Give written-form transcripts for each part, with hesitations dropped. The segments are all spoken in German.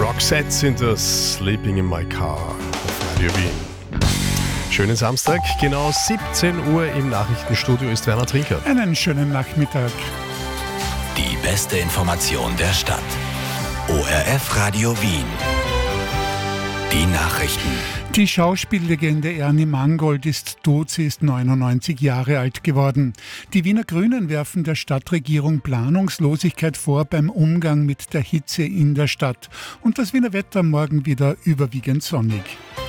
Roxette sind das, Sleeping in My Car auf Radio Wien. Schönen Samstag, genau 17 Uhr im Nachrichtenstudio ist Werner Trinker. Einen schönen Nachmittag. Die beste Information der Stadt. ORF Radio Wien. Die Nachrichten. Die Schauspiellegende Ernie Mangold ist tot, sie ist 99 Jahre alt geworden. Die Wiener Grünen werfen der Stadtregierung Planungslosigkeit vor beim Umgang mit der Hitze in der Stadt. Und das Wiener Wetter morgen wieder überwiegend sonnig.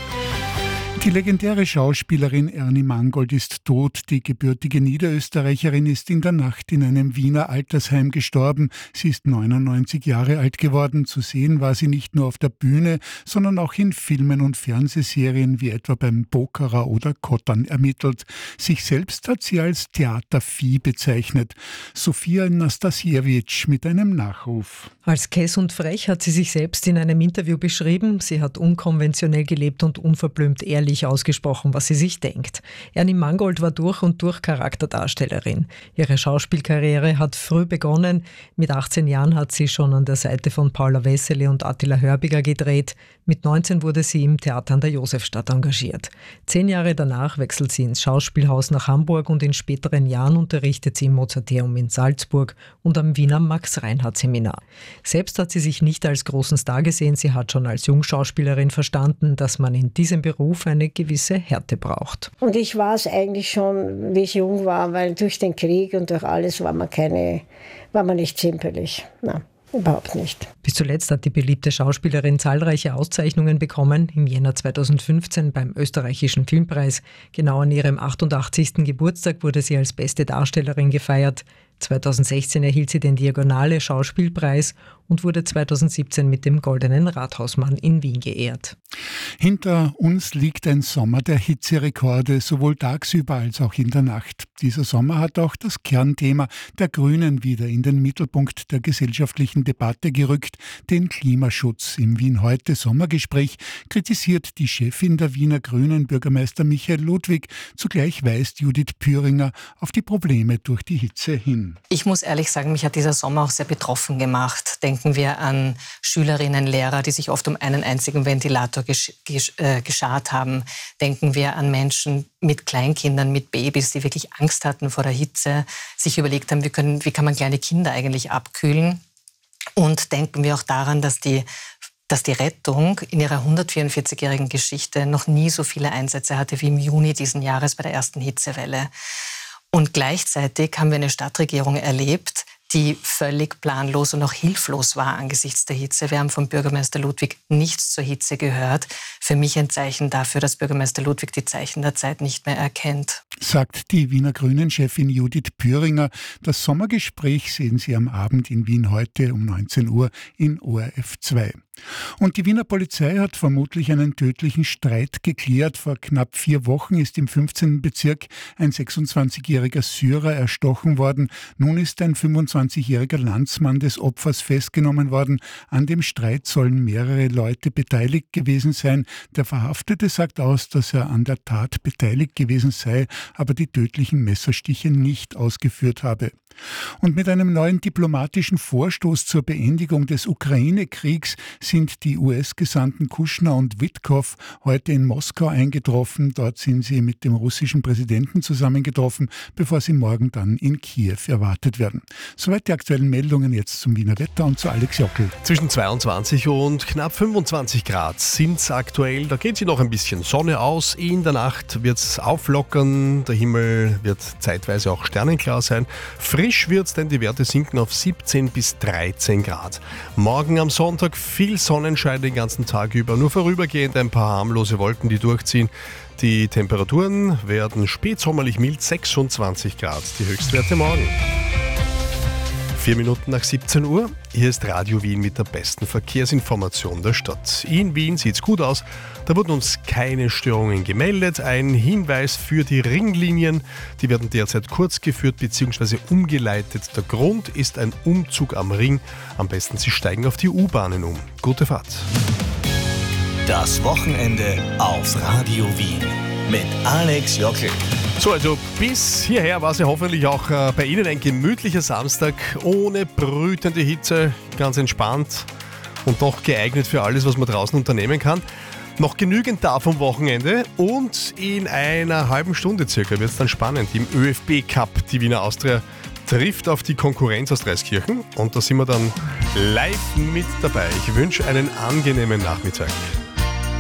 Die legendäre Schauspielerin Ernie Mangold ist tot. Die gebürtige Niederösterreicherin ist in der Nacht in einem Wiener Altersheim gestorben. Sie ist 99 Jahre alt geworden. Zu sehen war sie nicht nur auf der Bühne, sondern auch in Filmen und Fernsehserien wie etwa beim Bokerer oder Kottern ermittelt. Sich selbst hat sie als Theatervieh bezeichnet. Sofia Nastasiewicz mit einem Nachruf. Als kess und frech hat sie sich selbst in einem Interview beschrieben. Sie hat unkonventionell gelebt und unverblümt ehrlich ausgesprochen, was sie sich denkt. Ernie Mangold war durch und durch Charakterdarstellerin. Ihre Schauspielkarriere hat früh begonnen. Mit 18 Jahren hat sie schon an der Seite von Paula Wessely und Attila Hörbiger gedreht. Mit 19 wurde sie im Theater an der Josefstadt engagiert. 10 Jahre danach wechselt sie ins Schauspielhaus nach Hamburg und in späteren Jahren unterrichtet sie im Mozarteum in Salzburg und am Wiener Max-Reinhardt-Seminar. Selbst hat sie sich nicht als großen Star gesehen. Sie hat schon als Jungschauspielerin verstanden, dass man in diesem Beruf eine gewisse Härte braucht. Und ich war es eigentlich schon, wie ich jung war, weil durch den Krieg und durch alles war man nicht zimperlich. Nein, überhaupt nicht. Bis zuletzt hat die beliebte Schauspielerin zahlreiche Auszeichnungen bekommen. Im Jänner 2015 beim Österreichischen Filmpreis. Genau an ihrem 88. Geburtstag wurde sie als beste Darstellerin gefeiert. 2016 erhielt sie den Diagonale Schauspielpreis und wurde 2017 mit dem Goldenen Rathausmann in Wien geehrt. Hinter uns liegt ein Sommer der Hitzerekorde, sowohl tagsüber als auch in der Nacht. Dieser Sommer hat auch das Kernthema der Grünen wieder in den Mittelpunkt der gesellschaftlichen Debatte gerückt, den Klimaschutz. Im Wien heute Sommergespräch kritisiert die Chefin der Wiener Grünen, Bürgermeister Michael Ludwig. Zugleich weist Judith Püringer auf die Probleme durch die Hitze hin. Ich muss ehrlich sagen, mich hat dieser Sommer auch sehr betroffen gemacht. Denken wir an Schülerinnen, Lehrer, die sich oft um einen einzigen Ventilator geschart haben. Denken wir an Menschen mit Kleinkindern, mit Babys, die wirklich Angst hatten vor der Hitze, sich überlegt haben, wie kann man kleine Kinder eigentlich abkühlen. Und denken wir auch daran, dass die Rettung in ihrer 144-jährigen Geschichte noch nie so viele Einsätze hatte wie im Juni diesen Jahres bei der ersten Hitzewelle. Und gleichzeitig haben wir eine Stadtregierung erlebt, die völlig planlos und auch hilflos war angesichts der Hitze. Wir haben vom Bürgermeister Ludwig nichts zur Hitze gehört. Für mich ein Zeichen dafür, dass Bürgermeister Ludwig die Zeichen der Zeit nicht mehr erkennt. Sagt die Wiener Grünen-Chefin Judith Püringer. Das Sommergespräch sehen Sie am Abend in Wien heute um 19 Uhr in ORF 2. Und die Wiener Polizei hat vermutlich einen tödlichen Streit geklärt. Vor knapp 4 Wochen ist im 15. Bezirk ein 26-jähriger Syrer erstochen worden. Nun ist ein 25-jähriger Landsmann des Opfers festgenommen worden. An dem Streit sollen mehrere Leute beteiligt gewesen sein. Der Verhaftete sagt aus, dass er an der Tat beteiligt gewesen sei, aber die tödlichen Messerstiche nicht ausgeführt habe. Und mit einem neuen diplomatischen Vorstoß zur Beendigung des Ukraine-Kriegs sind die US-Gesandten Kushner und Witkow heute in Moskau eingetroffen. Dort sind sie mit dem russischen Präsidenten zusammengetroffen, bevor sie morgen dann in Kiew erwartet werden. Soweit die aktuellen Meldungen jetzt zum Wiener Wetter und zu Alex Jockel. Zwischen 22 und knapp 25 Grad sind es aktuell. Da geht sie noch ein bisschen Sonne aus. In der Nacht wird es auflockern. Der Himmel wird zeitweise auch sternenklar sein. Frisch wird es, denn die Werte sinken auf 17 bis 13 Grad. Morgen am Sonntag viel Sonnenschein den ganzen Tag über. Nur vorübergehend ein paar harmlose Wolken, die durchziehen. Die Temperaturen werden spätsommerlich mild, 26 Grad. Die Höchstwerte morgen. 4 Minuten nach 17 Uhr. Hier ist Radio Wien mit der besten Verkehrsinformation der Stadt. In Wien sieht es gut aus. Da wurden uns keine Störungen gemeldet. Ein Hinweis für die Ringlinien. Die werden derzeit kurz geführt bzw. umgeleitet. Der Grund ist ein Umzug am Ring. Am besten Sie steigen auf die U-Bahnen um. Gute Fahrt. Das Wochenende auf Radio Wien mit Alex Jockel. So, also bis hierher war es ja hoffentlich auch bei Ihnen ein gemütlicher Samstag ohne brütende Hitze, ganz entspannt. und doch geeignet für alles, was man draußen unternehmen kann. Noch genügend da vom Wochenende und in einer halben Stunde circa wird es dann spannend. Im ÖFB Cup, die Wiener Austria trifft auf die Konkurrenz aus Dreiskirchen und da sind wir dann live mit dabei. Ich wünsche einen angenehmen Nachmittag.